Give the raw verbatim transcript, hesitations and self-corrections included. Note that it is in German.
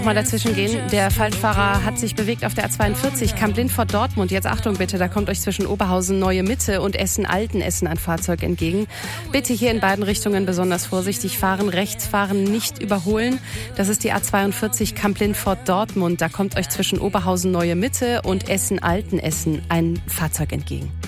Mal dazwischen gehen. Der Falschfahrer hat sich bewegt auf der A zweiundvierzig, Kamp-Lindfort Dortmund. Jetzt Achtung bitte, da kommt euch zwischen Oberhausen Neue Mitte und Essen Altenessen ein Fahrzeug entgegen. Bitte hier in beiden Richtungen besonders vorsichtig fahren, rechts fahren, nicht überholen. Das ist die A zweiundvierzig Kamp-Lindfort Dortmund. Da kommt euch zwischen Oberhausen Neue Mitte und Essen Altenessen ein Fahrzeug entgegen.